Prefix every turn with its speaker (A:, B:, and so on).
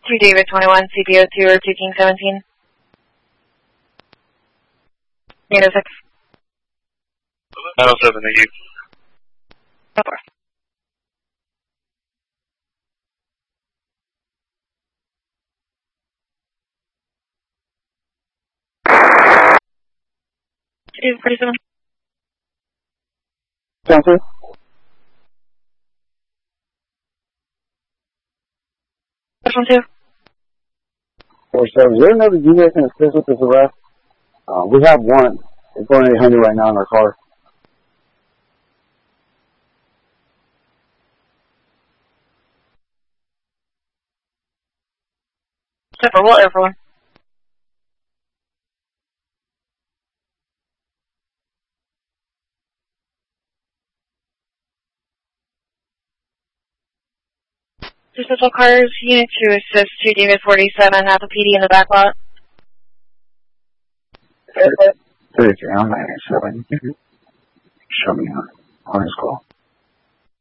A: 2 David 21, CPO2 or 2 King 17. Nano 6.
B: 907 to you.
A: Go for it. David 47.
C: Center.
A: 12.
C: 47. Is there another unit that can assist with this arrest? We have one. It's going 800 right now in our car.
A: Except for what, everyone? Special cars, Unit 2 assist 2 David 47 at the PD in the back lot.
C: 33, I'm 987. Show me on his call.